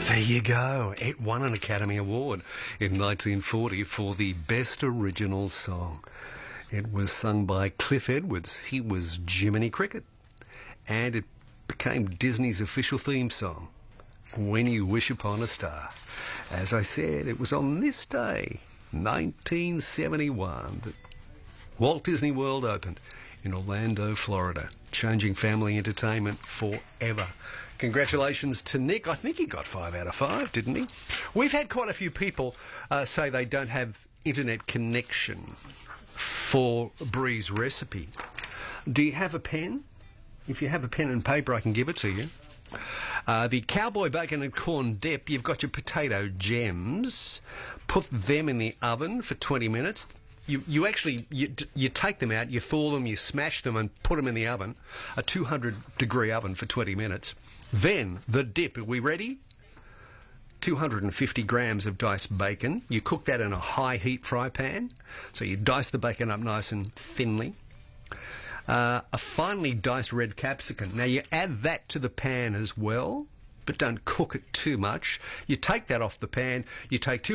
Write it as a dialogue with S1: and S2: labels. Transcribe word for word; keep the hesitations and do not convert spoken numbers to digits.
S1: There you go. It won an Academy Award in nineteen forty for the Best Original Song. It was sung by Cliff Edwards. He was Jiminy Cricket. And it became Disney's official theme song, When You Wish Upon a Star. As I said, it was on this day, nineteen seventy-one, that Walt Disney World opened in Orlando, Florida, changing family entertainment forever. Congratulations to Nick. I think he got five out of five, didn't he? We've had quite a few people uh, say they don't have internet connection for Bree's recipe. Do you have a pen? If you have a pen and paper, I can give it to you. Uh, the cowboy bacon and corn dip, you've got your potato gems. Put them in the oven for twenty minutes. You you actually, you, you take them out, you thaw them, you smash them and put them in the oven, a two hundred degree oven for twenty minutes. Then, the dip, are we ready? two hundred fifty grams of diced bacon. You cook that in a high heat fry pan. So you dice the bacon up nice and thinly. Uh, a finely diced red capsicum. Now you add that to the pan as well, but don't cook it too much. You take that off the pan, you take two